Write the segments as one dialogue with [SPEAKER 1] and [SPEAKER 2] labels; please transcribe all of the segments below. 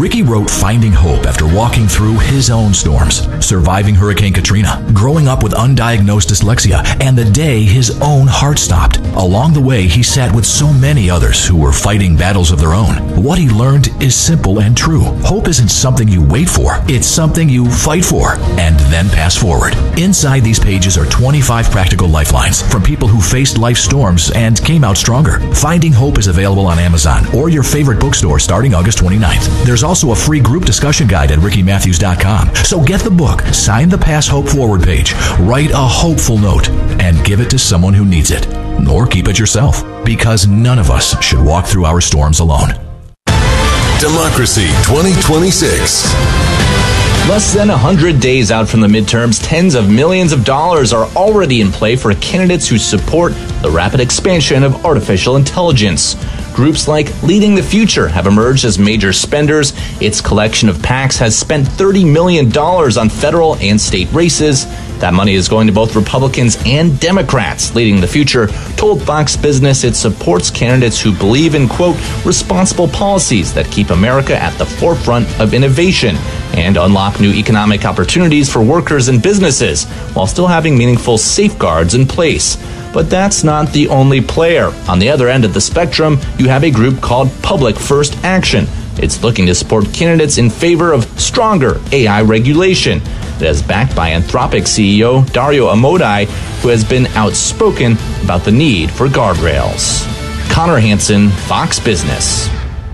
[SPEAKER 1] Ricky wrote Finding Hope after walking through his own storms, surviving Hurricane Katrina, growing up with undiagnosed dyslexia, and the day his own heart stopped. Along the way, he sat with so many others who were fighting battles of their own. What he learned is simple and true. Hope isn't something you wait for. It's something you fight for and then pass forward. Inside these pages are 25 practical lifelines from people who faced life's storms and came out stronger. Finding Hope is available on Amazon or your favorite bookstore starting August 29th. There's also a free group discussion guide at rickymatthews.com. So get the book, sign the Pass Hope Forward page, write a hopeful note, and give it to someone who needs it. Or keep it yourself, because none of us should walk through our storms alone.
[SPEAKER 2] Democracy 2026.
[SPEAKER 3] Less than 100 days out from the midterms, tens of millions of dollars are already in play for candidates who support the rapid expansion of artificial intelligence. Groups like Leading the Future have emerged as major spenders. Its collection of PACs has spent $30 million on federal and state races. That money is going to both Republicans and Democrats. Leading the Future told Fox Business it supports candidates who believe in, quote, responsible policies that keep America at the forefront of innovation and unlock new economic opportunities for workers and businesses while still having meaningful safeguards in place. But that's not the only player. On the other end of the spectrum, you have a group called Public First Action. It's looking to support candidates in favor of stronger AI regulation. It is backed by Anthropic CEO Dario Amodei, who has been outspoken about the need for guardrails. Connor Hansen, Fox Business.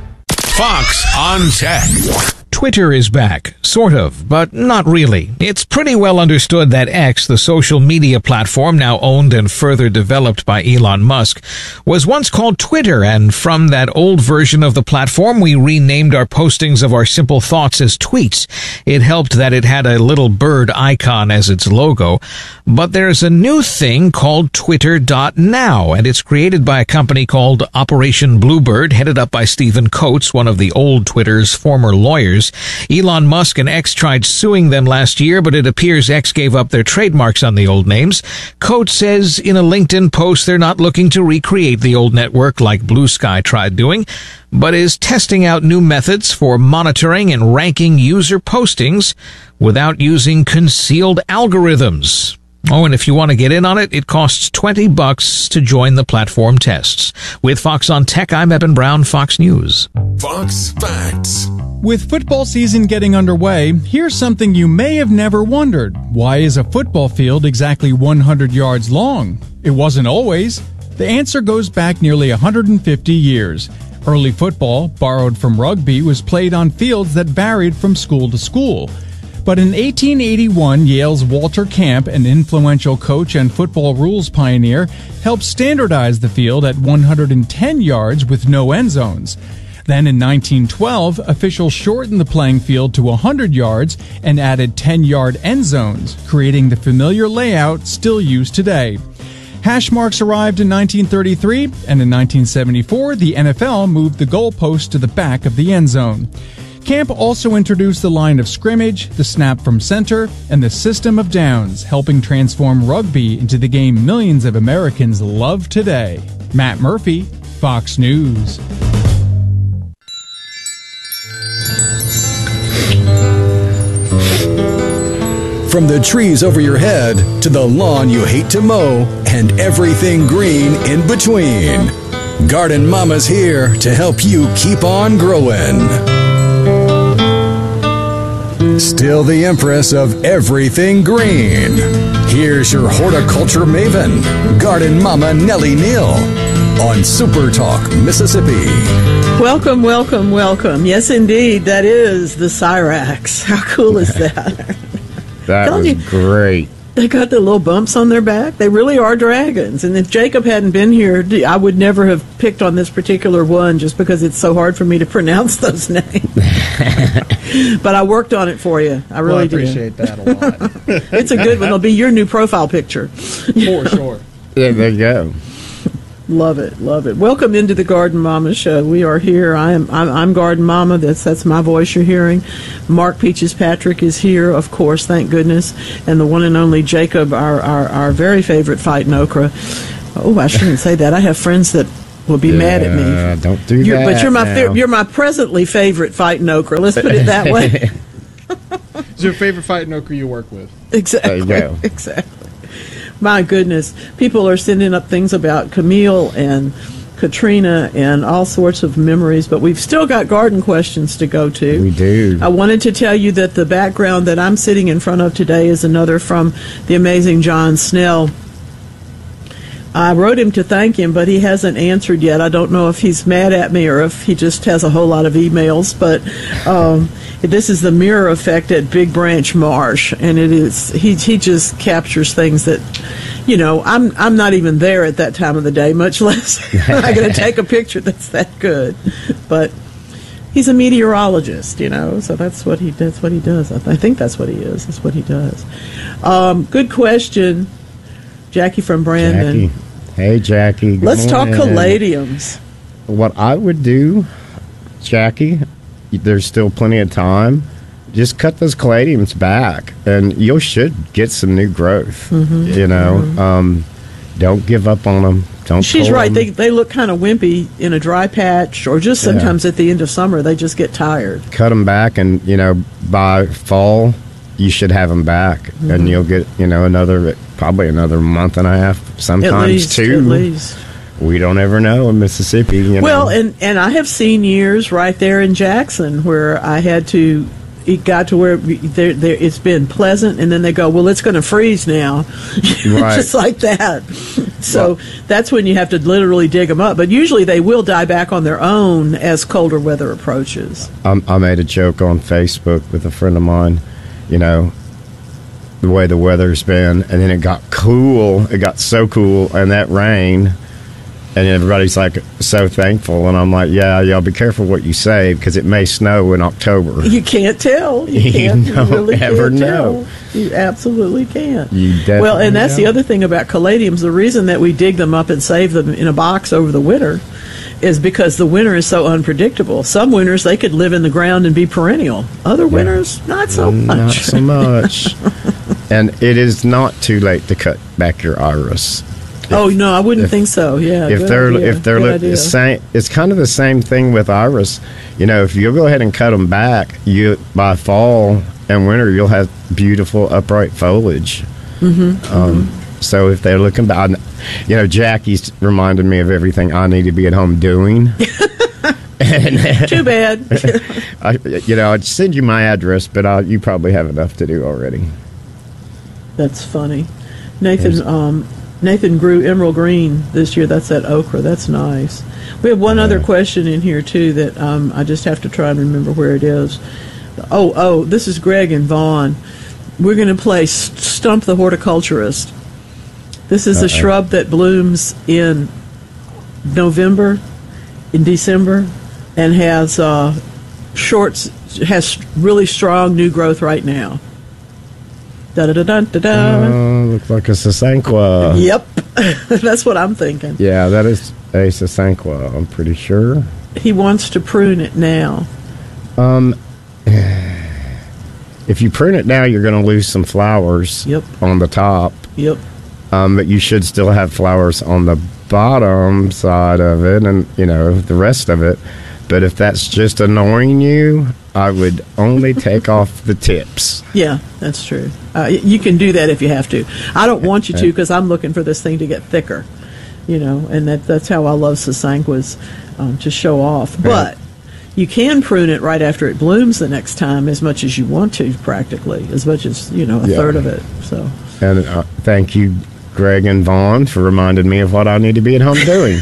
[SPEAKER 4] Fox on Tech.
[SPEAKER 5] Twitter is back, sort of, but not really. It's pretty well understood that X, the social media platform now owned and further developed by Elon Musk, was once called Twitter, and from that old version of the platform, we renamed our postings of our simple thoughts as tweets. It helped that it had a little bird icon as its logo. But there's a new thing called Twitter.now, and it's created by a company called Operation Bluebird, headed up by Stephen Coates, one of the old Twitter's former lawyers. Elon Musk and X tried suing them last year, but it appears X gave up their trademarks on the old names. Coates says in a LinkedIn post they're not looking to recreate the old network like Blue Sky tried doing, but is testing out new methods for monitoring and ranking user postings without using concealed algorithms. Oh, and if you want to get in on it, it costs $20 to join the platform tests. With Fox on Tech, I'm Eben Brown, Fox News.
[SPEAKER 2] Fox Facts.
[SPEAKER 6] With football season getting underway, here's something you may have never wondered. Why is a football field exactly 100 yards long? It wasn't always. The answer goes back nearly 150 years. Early football, borrowed from rugby, was played on fields that varied from school to school. But in 1881, Yale's Walter Camp, an influential coach and football rules pioneer, helped standardize the field at 110 yards with no end zones. Then in 1912, officials shortened the playing field to 100 yards and added 10-yard end zones, creating the familiar layout still used today. Hash marks arrived in 1933, and in 1974, the NFL moved the goalpost to the back of the end zone. Camp also introduced the line of scrimmage, the snap from center, and the system of downs, helping transform rugby into the game millions of Americans love today. Matt Murphy, Fox News.
[SPEAKER 7] From the trees over your head to the lawn you hate to mow and everything green in between, Garden Mama's here to help you keep on growing. Still the empress of everything green. Here's your horticulture maven, Garden Mama Nellie Neal, on Super Talk, Mississippi.
[SPEAKER 8] Welcome, welcome, welcome. Yes, indeed, that is the Cyrax. How cool is that?
[SPEAKER 9] That was great.
[SPEAKER 8] They got the little bumps on their back. They really are dragons. And if Jacob hadn't been here, I would never have picked on this particular one just because it's so hard for me to pronounce those names. But I worked on it for you. I really did.
[SPEAKER 9] I appreciate that a lot.
[SPEAKER 8] It's a good one. It'll be your new profile picture.
[SPEAKER 9] For sure. Yeah, there you go.
[SPEAKER 8] Love it, love it. Welcome into the Garden Mama Show. We are here. I'm Garden Mama. That's my voice you're hearing. Mark Peaches Patrick is here, of course, thank goodness. And the one and only Jacob, our very favorite fight in Okra. Oh, I shouldn't say that. I have friends that will be mad at me.
[SPEAKER 9] Don't do that.
[SPEAKER 8] But you're my presently favorite fighting okra. Let's put it that way.
[SPEAKER 10] Is your favorite fighting okra you work with?
[SPEAKER 8] Exactly.
[SPEAKER 9] There you go.
[SPEAKER 8] Exactly. My goodness, people are sending up things about Camille and Katrina and all sorts of memories, but we've still got garden questions to go to.
[SPEAKER 9] We do.
[SPEAKER 8] I wanted to tell you that the background that I'm sitting in front of today is another from the amazing John Snell. I wrote him to thank him, but he hasn't answered yet. I don't know if he's mad at me or if he just has a whole lot of emails, but this is the mirror effect at Big Branch Marsh, and it is he just captures things that, you know, I'm not even there at that time of the day, much less I'm not going to take a picture that's that good. But he's a meteorologist, you know, so that's what he does. I think that's what he is. That's what he does. Good question, Jackie from Brandon.
[SPEAKER 9] Jackie. Hey, Jackie.
[SPEAKER 8] Let's talk caladiums.
[SPEAKER 9] What I would do, Jackie, there's still plenty of time. Just cut those caladiums back, and you should get some new growth. You know, don't give up on them.
[SPEAKER 8] She's right. They look kind of wimpy in a dry patch, or just sometimes at the end of summer they just get tired.
[SPEAKER 9] Cut them back, and you know, by fall you should have them back, and you'll get, you know, probably another month and a half, sometimes two.
[SPEAKER 8] At least.
[SPEAKER 9] We don't ever know in Mississippi. You
[SPEAKER 8] know.
[SPEAKER 9] And
[SPEAKER 8] I have seen years right there in Jackson where I had to. It got to where it's been pleasant, and then they go, well, it's going to freeze now.
[SPEAKER 9] Right.
[SPEAKER 8] Just like that. So that's when you have to literally dig them up. But usually they will die back on their own as colder weather approaches.
[SPEAKER 9] I made a joke on Facebook with a friend of mine, you know, the way the weather's been, and then it got cool. It got so cool, and that rain. And everybody's like so thankful, and I'm like, yeah, y'all be careful what you say because it may snow in October.
[SPEAKER 8] You can't tell. You can't. You really
[SPEAKER 9] ever
[SPEAKER 8] can't
[SPEAKER 9] know.
[SPEAKER 8] Tell. You absolutely can't.
[SPEAKER 9] You definitely
[SPEAKER 8] well, and that's the other thing about caladiums. The reason that we dig them up and save them in a box over the winter is because the winter is so unpredictable. Some winters they could live in the ground and be perennial. Other winters, not so much.
[SPEAKER 9] Not so much. And it is not too late to cut back your iris.
[SPEAKER 8] Oh no, I wouldn't think so. Yeah,
[SPEAKER 9] if they're the same, it's kind of the same thing with iris. You know, if you go ahead and cut them back, by fall and winter you'll have beautiful upright foliage. So if they're looking back, you know, Jackie's reminded me of everything I need to be at home doing.
[SPEAKER 8] Too bad.
[SPEAKER 9] I'd send you my address, but you probably have enough to do already.
[SPEAKER 8] That's funny, Nathan. Nathan grew emerald green this year. That's that okra. That's nice. We have one other question in here, too, that I just have to try and remember where it is. Oh, this is Greg and Vaughn. We're going to play Stump the Horticulturist. This is a shrub that blooms in November, in December, and has has really strong new growth right now.
[SPEAKER 9] Looks like a Sasanqua.
[SPEAKER 8] Yep. That's what I'm thinking.
[SPEAKER 9] Yeah, that is a Sasanqua, I'm pretty sure.
[SPEAKER 8] He wants to prune it now.
[SPEAKER 9] If you prune it now, you're going to lose some flowers on the top.
[SPEAKER 8] Yep.
[SPEAKER 9] But you should still have flowers on the bottom side of it and, you know, the rest of it. But if that's just annoying you, I would only take off the tips.
[SPEAKER 8] Yeah, that's true. You can do that if you have to. I don't want you to because I'm looking for this thing to get thicker, you know, and that's how I love Sasanquas, to show off. But you can prune it right after it blooms the next time as much as you want to, practically, as much as, you know, a third of it. So.
[SPEAKER 9] And thank you, Greg and Vaughn, for reminding me of what I need to be at home doing.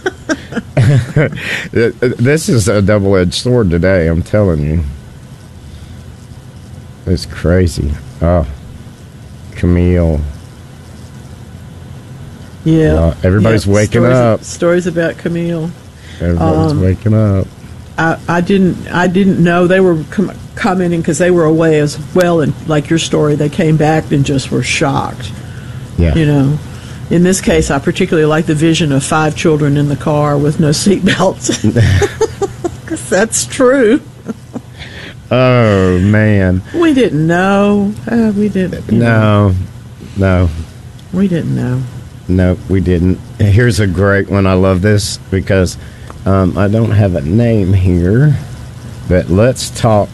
[SPEAKER 9] This is a double-edged sword today, I'm telling you. It's crazy. Oh, Camille.
[SPEAKER 8] Yeah.
[SPEAKER 9] Everybody's waking up.
[SPEAKER 8] Stories about Camille.
[SPEAKER 9] Everybody's waking up.
[SPEAKER 8] I didn't know they were commenting because they were away as well, and like your story, they came back and just were shocked.
[SPEAKER 9] Yeah.
[SPEAKER 8] You know. In this case, I particularly like the vision of 5 children in the car with no seatbelts. Because that's true.
[SPEAKER 9] Oh, man.
[SPEAKER 8] We didn't know. We didn't.
[SPEAKER 9] No.
[SPEAKER 8] We didn't know.
[SPEAKER 9] No, we didn't. Here's a great one. I love this because I don't have a name here, but let's talk